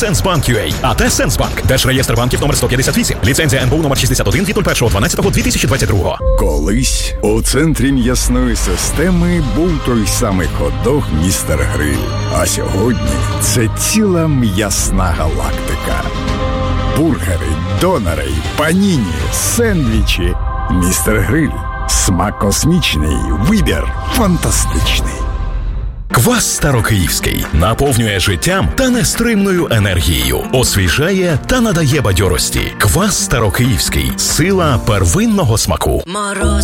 Сенсбанк.UA. АТ Сенсбанк. Держреєстр банків номер 158. Ліцензія НБУ номер 61 від 01.12.2022. Колись у центрі м'ясної системи був той самий хот-дог «Містер Гриль». А сьогодні це ціла м'ясна галактика. Бургери, донери, паніні, сендвічі. «Містер Гриль». Смак космічний, вибір фантастичний. Квас Старокиївський наповнює життям та нестримною енергією, освіжає та надає бадьорості. Квас Старокиївський – сила первинного смаку.